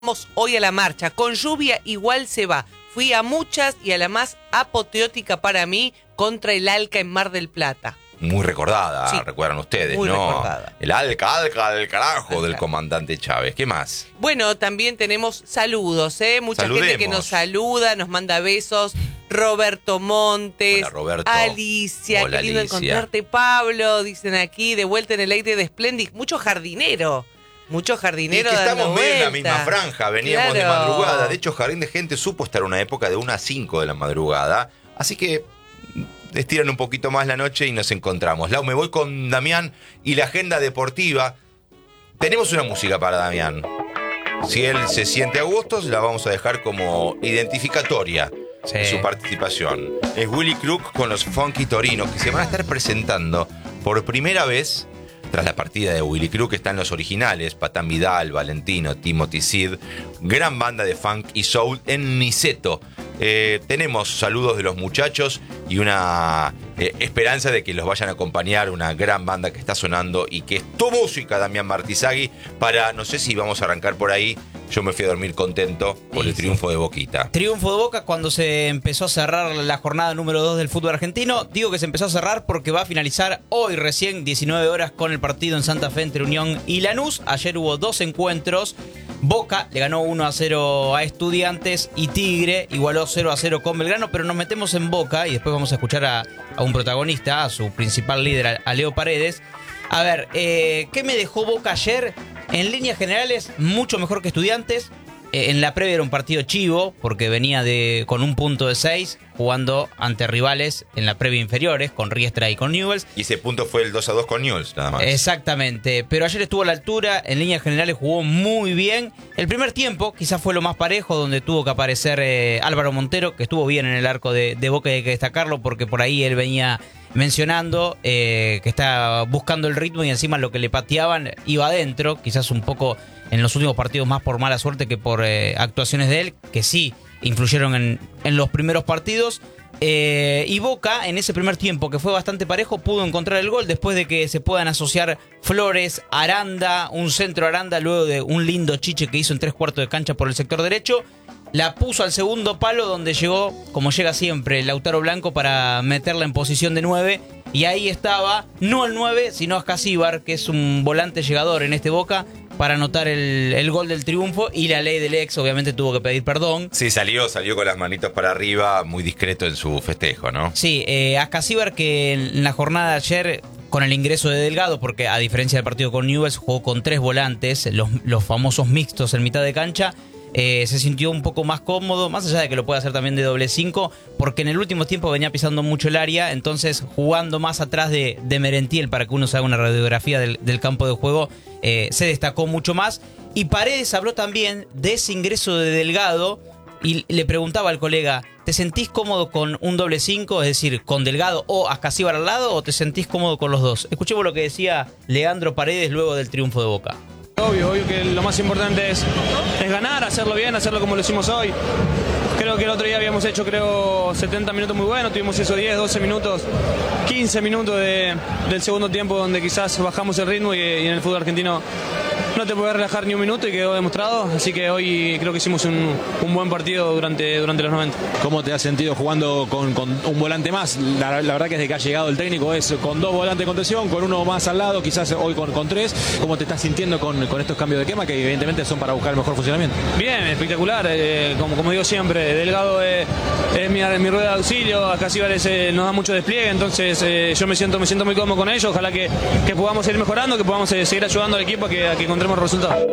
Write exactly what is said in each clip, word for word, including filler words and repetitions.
Vamos hoy a la marcha. Con lluvia igual se va. Fui a muchas y a la más apoteótica para mí, contra el Alca en Mar del Plata. Muy recordada, sí, recuerdan ustedes, muy ¿no? Recordada. El Alca, Alca del carajo Alca. Del comandante Chávez. ¿Qué más? Bueno, también tenemos saludos, ¿eh? Mucha Saludemos. gente que nos saluda, nos manda besos. Roberto Montes. Hola, Roberto. Alicia, Hola, qué lindo Alicia. encontrarte, Pablo. Dicen aquí, de vuelta en el aire de Splendid. Mucho jardinero. Mucho jardinero. Y que dando estamos medio en la vuelta. misma franja, veníamos Claro. de madrugada. De hecho, Jardín de Gente supo estar una época de una a cinco de la madrugada. Así que estiran un poquito más la noche y nos encontramos. Lau, me voy con Damián y la agenda deportiva. Tenemos una música para Damián. Si él se siente a gusto, la vamos a dejar como identificatoria Sí. de su participación. Es Willy Crook con los Funky Torinos, que se van a estar presentando por primera vez. Tras la partida de Willy Crook están los originales, Patán Vidal, Valentino, Timothy Sid, gran banda de funk y soul en Niceto. Eh, tenemos saludos de los muchachos y una eh, esperanza de que los vayan a acompañar una gran banda que está sonando y que es tu música, Damián Martizagui, para, no sé si vamos a arrancar por ahí. Yo me fui a dormir contento por Sí, el triunfo de Boquita. Triunfo de Boca cuando se empezó a cerrar la jornada número dos del fútbol argentino. Digo que se empezó a cerrar porque va a finalizar hoy recién, diecinueve horas, con el partido en Santa Fe entre Unión y Lanús. Ayer hubo dos encuentros. Boca le ganó uno a cero a Estudiantes y Tigre igualó cero a cero con Belgrano, pero nos metemos en Boca y después vamos a escuchar a, a un protagonista, a su principal líder, a, a Leo Paredes. A ver, eh, ¿qué me dejó Boca ayer? En líneas generales, mucho mejor que Estudiantes. Eh, en la previa era un partido chivo, porque venía de con un punto de seis, jugando ante rivales en la previa inferiores, con Riestra y con Newell's. Y ese punto fue el dos a dos con Newell's, nada más. Exactamente, pero ayer estuvo a la altura, en líneas generales jugó muy bien. El primer tiempo quizás fue lo más parejo, donde tuvo que aparecer eh, Álvaro Montero, que estuvo bien en el arco de, de Boca y hay que destacarlo, porque por ahí él venía mencionando eh, que está buscando el ritmo y encima lo que le pateaban iba adentro, quizás un poco en los últimos partidos más por mala suerte que por eh, actuaciones de él, que sí influyeron en, en los primeros partidos. Eh, y Boca, en ese primer tiempo, que fue bastante parejo, pudo encontrar el gol después de que se puedan asociar Flores, Aranda, un centro Aranda, luego de un lindo chiche que hizo en tres cuartos de cancha por el sector derecho. La puso al segundo palo, donde llegó, como llega siempre, Lautaro Blanco para meterla en posición de nueve. Y ahí estaba, no el nueve, sino Ascasíbar, que es un volante llegador en este Boca, para anotar el, el gol del triunfo. Y la ley del ex, obviamente, tuvo que pedir perdón. Sí, salió, salió con las manitos para arriba, muy discreto en su festejo, ¿no? Sí, eh, Ascasíbar, que en la jornada de ayer, con el ingreso de Delgado, porque a diferencia del partido con Newell's, jugó con tres volantes, los, los famosos mixtos en mitad de cancha. Eh, se sintió un poco más cómodo, más allá de que lo puede hacer también de doble cinco, porque en el último tiempo venía pisando mucho el área, entonces jugando más atrás de, de Merentiel para que uno se haga una radiografía del, del campo de juego, eh, se destacó mucho más. Y Paredes habló también de ese ingreso de Delgado y le preguntaba al colega, ¿te sentís cómodo con un doble cinco, es decir, con Delgado o Ascasíbar al lado, o te sentís cómodo con los dos? Escuchemos lo que decía Leandro Paredes luego del triunfo de Boca. Obvio, obvio que lo más importante es, es ganar, hacerlo bien, hacerlo como lo hicimos hoy. Creo que el otro día habíamos hecho, creo, setenta minutos muy buenos, tuvimos esos diez, doce minutos, quince minutos de, del segundo tiempo donde quizás bajamos el ritmo y, y en el fútbol argentino no te puedes relajar ni un minuto y quedó demostrado, así que hoy creo que hicimos un, un buen partido durante, durante los noventa. ¿Cómo te has sentido jugando con, con un volante más? La, la verdad que desde que ha llegado el técnico es con dos volantes de contención, con uno más al lado, quizás hoy con, con tres. ¿Cómo te estás sintiendo con, con estos cambios de quema que evidentemente son para buscar el mejor funcionamiento? Bien, espectacular, eh, como, como digo siempre, Delgado es, es mi, mi rueda de auxilio, Ascasíbar eh, nos da mucho despliegue, entonces eh, yo me siento, me siento muy cómodo con ellos, ojalá que, que podamos seguir mejorando, que podamos eh, seguir ayudando al equipo a que, a que encontremos resultados.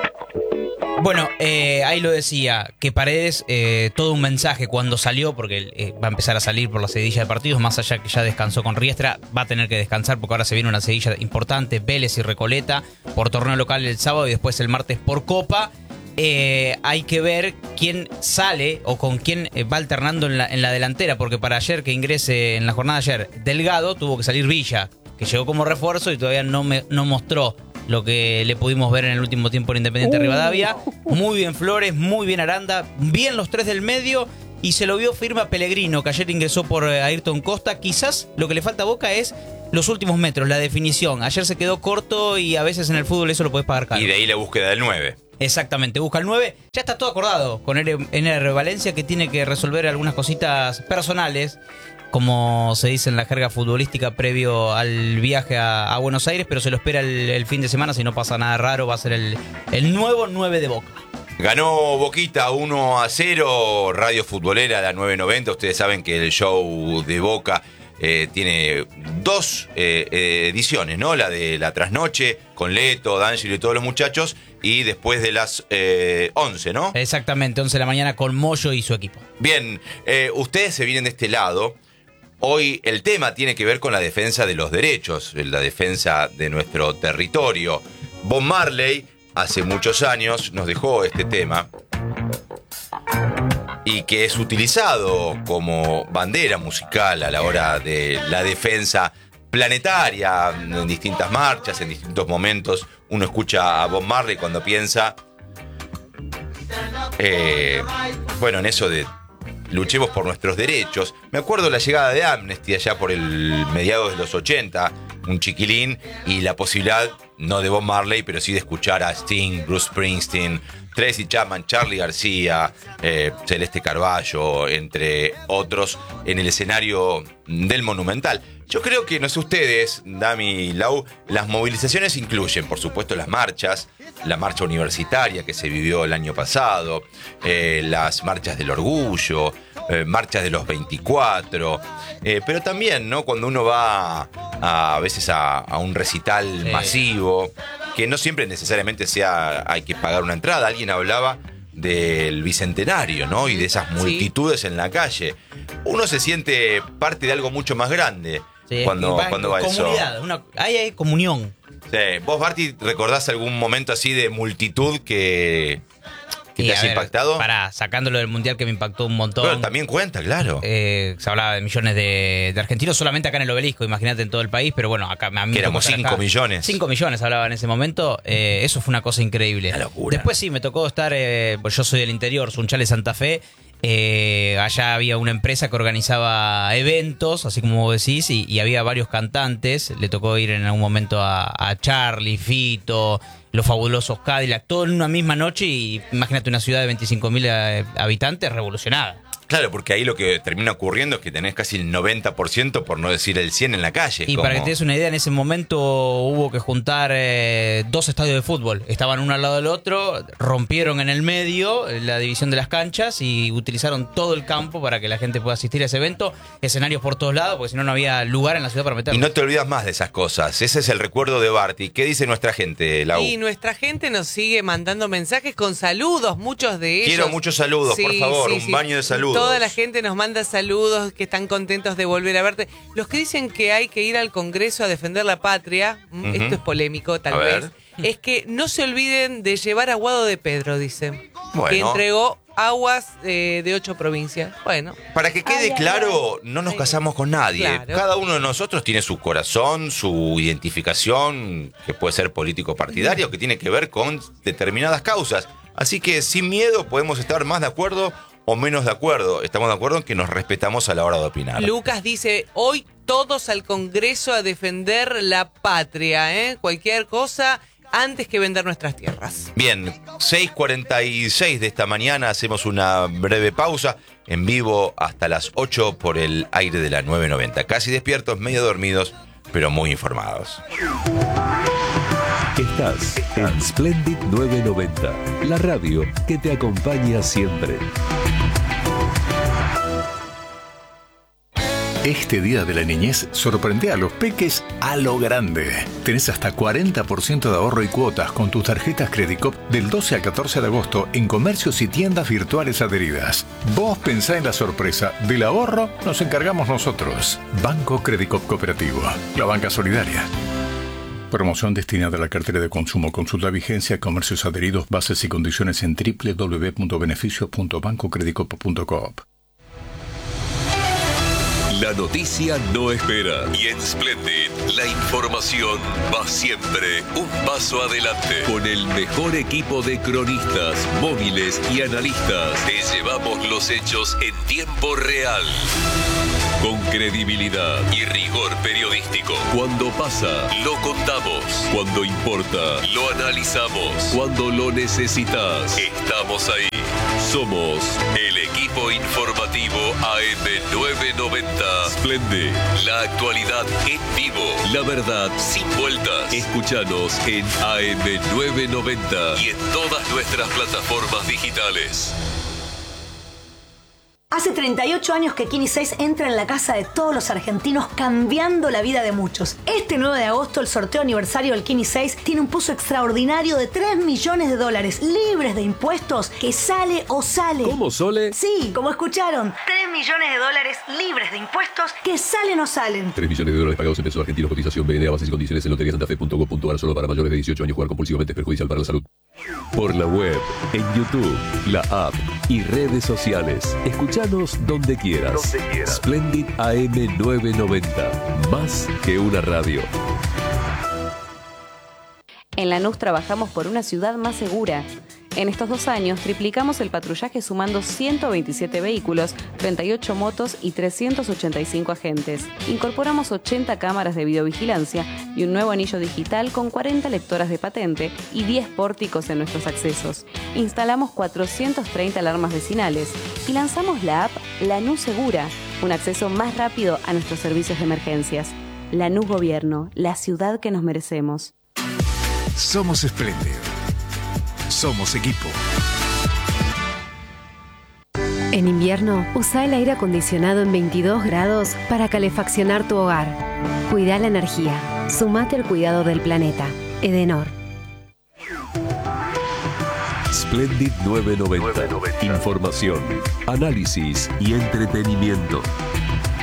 Bueno, eh, ahí lo decía, que Paredes, eh, todo un mensaje cuando salió, porque eh, va a empezar a salir por la seguidilla de partidos, más allá que ya descansó con Riestra, va a tener que descansar porque ahora se viene una seguidilla importante, Vélez y Recoleta, por torneo local el sábado y después el martes por Copa. Eh, hay que ver quién sale o con quién va alternando en la, en la delantera, porque para ayer que ingrese en la jornada de ayer Delgado, tuvo que salir Villa, que llegó como refuerzo y todavía no, me, no mostró lo que le pudimos ver en el último tiempo en Independiente uh. Rivadavia. Muy bien Flores, muy bien Aranda, bien los tres del medio, y se lo vio firme a Pellegrino, que ayer ingresó por Ayrton Costa. Quizás lo que le falta a Boca es los últimos metros, la definición. Ayer se quedó corto y a veces en el fútbol eso lo podés pagar caro. Y de ahí la búsqueda del nueve. Exactamente, busca el nueve. Ya está todo acordado con N R Valencia, que tiene que resolver algunas cositas personales, como se dice en la jerga futbolística, previo al viaje a, a Buenos Aires, pero se lo espera el, el fin de semana. Si no pasa nada raro, va a ser el, el nuevo nueve de Boca. Ganó Boquita uno a cero, Radio Futbolera, la nueve noventa. Ustedes saben que el show de Boca eh, tiene dos eh, ediciones, ¿no? La de la trasnoche, con Leto, D'Angelo y todos los muchachos, y después de las eh, once, ¿no? Exactamente, once de la mañana con Moyo y su equipo. Bien, eh, ustedes se vienen de este lado. Hoy el tema tiene que ver con la defensa de los derechos, la defensa de nuestro territorio. Bob Marley hace muchos años nos dejó este tema y que es utilizado como bandera musical a la hora de la defensa planetaria, en distintas marchas, en distintos momentos. Uno escucha a Bob Marley cuando piensa eh, bueno, en eso de luchemos por nuestros derechos. Me acuerdo la llegada de Amnesty allá por el mediados de los ochenta, un chiquilín, y la posibilidad, no de Bob Marley, pero sí de escuchar a Sting, Bruce Springsteen, Tracy Chapman, Charly García, eh, Celeste Carballo, entre otros, en el escenario del Monumental. Yo creo que, no sé ustedes, Dami y Lau, las movilizaciones incluyen, por supuesto, las marchas, la marcha universitaria que se vivió el año pasado, eh, las marchas del orgullo, eh, marchas de los veinticuatro, eh, pero también, ¿no? Cuando uno va a, a veces a, a un recital sí. masivo, que no siempre necesariamente sea hay que pagar una entrada. Alguien hablaba del Bicentenario, ¿no? Y de esas multitudes sí. en la calle. Uno se siente parte de algo mucho más grande sí, cuando, va, cuando va comunidad, eso. Una, hay, hay comunión. Sí. ¿Vos, Barty, recordás algún momento así de multitud que, que te haya ver, impactado? Pará, sacándolo del Mundial, que me impactó un montón. Bueno, también cuenta, claro. Eh, se hablaba de millones de, de argentinos solamente acá en el Obelisco, imagínate en todo el país, pero bueno, acá a mí que éramos cinco millones. cinco millones hablaba en ese momento. Eh, eso fue una cosa increíble. Una locura. Después sí, me tocó estar, eh, pues yo soy del interior, Sunchales, Santa Fe. Eh, allá había una empresa que organizaba eventos, así como vos decís, y, y había varios cantantes. Le tocó ir en algún momento a, a Charly, Fito, Los Fabulosos Cadillac, todo en una misma noche. Y imagínate una ciudad de veinticinco mil habitantes revolucionada. Claro, porque ahí lo que termina ocurriendo es que tenés casi el noventa por ciento, por no decir el cien por ciento en la calle. Y como... para que te des una idea, en ese momento hubo que juntar eh, dos estadios de fútbol. Estaban uno al lado del otro, rompieron en el medio la división de las canchas y utilizaron todo el campo para que la gente pueda asistir a ese evento. Escenarios por todos lados, porque si no, no había lugar en la ciudad para meterlo. Y no te olvidas más de esas cosas. Ese es el recuerdo de Barty. ¿Qué dice nuestra gente, Lau? Y nuestra gente nos sigue mandando mensajes con saludos, muchos de ellos. Quiero muchos saludos, sí, por favor, sí, un sí. baño de saludos. Toda la gente nos manda saludos, que están contentos de volver a verte. Los que dicen que hay que ir al Congreso a defender la patria, uh-huh. esto es polémico tal a vez, ver. es que no se olviden de llevar aguado de Pedro, dice, bueno. que entregó aguas eh, de ocho provincias. Bueno. Para que quede ay, claro, ay, no nos casamos con nadie. Claro. Cada uno de nosotros tiene su corazón, su identificación, que puede ser político partidario, uh-huh. que tiene que ver con determinadas causas. Así que sin miedo podemos estar más de acuerdo o menos de acuerdo. Estamos de acuerdo en que nos respetamos a la hora de opinar. Lucas dice, hoy todos al Congreso a defender la patria, ¿eh? Cualquier cosa antes que vender nuestras tierras. Bien, seis cuarenta y seis de esta mañana, hacemos una breve pausa en vivo hasta las ocho por el aire de la nueve noventa. Casi despiertos, medio dormidos, pero muy informados. Estás en Splendid nueve noventa, la radio que te acompaña siempre. Este día de la niñez sorprende a los peques a lo grande. Tenés hasta cuarenta por ciento de ahorro y cuotas con tus tarjetas Credicop del doce al catorce de agosto en comercios y tiendas virtuales adheridas. Vos pensá en la sorpresa. Del ahorro nos encargamos nosotros. Banco Credicop Cooperativo, la banca solidaria. Promoción destinada a la cartera de consumo. Consulta vigencia, comercios adheridos, bases y condiciones en doble u doble u doble u punto beneficios punto banco credicop punto coop. La noticia no espera y en Splendid la información va siempre un paso adelante. Con el mejor equipo de cronistas, móviles y analistas te llevamos los hechos en tiempo real. con credibilidad y rigor periodístico. Cuando pasa, lo contamos. Cuando importa, lo analizamos. Cuando lo necesitas, estamos ahí. Somos el equipo informativo A M novecientos noventa. Splendid, la actualidad en vivo. La verdad sin vueltas. Escúchanos en A M novecientos noventa y en todas nuestras plataformas digitales. Hace treinta y ocho años que Kini seis entra en la casa de todos los argentinos, cambiando la vida de muchos. Este nueve de agosto, el sorteo aniversario del Kini seis tiene un pozo extraordinario de tres millones de dólares, libres de impuestos, que sale o sale. ¿Cómo, Sole? Sí, como escucharon. tres millones de dólares libres de impuestos, que salen o salen. tres millones de dólares pagados en pesos argentinos, cotización B N A, bases y condiciones en lotería santafe punto com punto ar, solo para mayores de dieciocho años. Jugar compulsivamente es perjudicial para la salud. Por la web, en YouTube, la app y redes sociales. Escuchanos donde quieras. Donde quieras. Splendid A M novecientos noventa. Más que una radio. En Lanús trabajamos por una ciudad más segura. En estos dos años triplicamos el patrullaje sumando ciento veintisiete vehículos, treinta y ocho motos y trescientos ochenta y cinco agentes. Incorporamos ochenta cámaras de videovigilancia y un nuevo anillo digital con cuarenta lectoras de patente y diez pórticos en nuestros accesos. Instalamos cuatrocientas treinta alarmas vecinales y lanzamos la app Lanús Segura, un acceso más rápido a nuestros servicios de emergencias. Lanús Gobierno, la ciudad que nos merecemos. Somos espléndidos. Somos equipo. En invierno, usa el aire acondicionado en veintidós grados para calefaccionar tu hogar. Cuida la energía. Sumate al cuidado del planeta. Edenor. Splendid novecientos noventa. Información, análisis y entretenimiento.